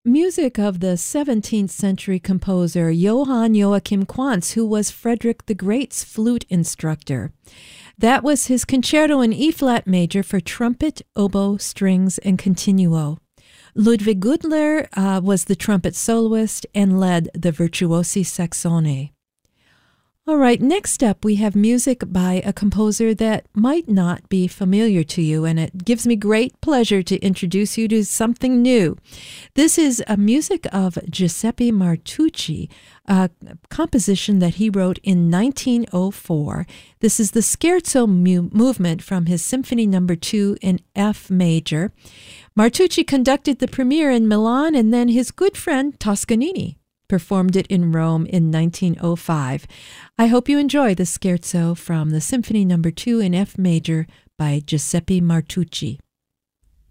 Music of the 17th century composer Johann Joachim Quantz, who was Frederick the Great's flute instructor. That was his concerto in E-flat major for trumpet, oboe, strings, and continuo. Ludwig Gudler was the trumpet soloist and led the Virtuosi Saxone. All right, next up we have music by a composer that might not be familiar to you, and it gives me great pleasure to introduce you to something new. This is a music of Giuseppe Martucci, a composition that he wrote in 1904. This is the Scherzo movement from his Symphony No. 2 in F major. Martucci conducted the premiere in Milan, and then his good friend Toscanini performed it in Rome in 1905. I hope you enjoy the Scherzo from the Symphony No. 2 in F major by Giuseppe Martucci.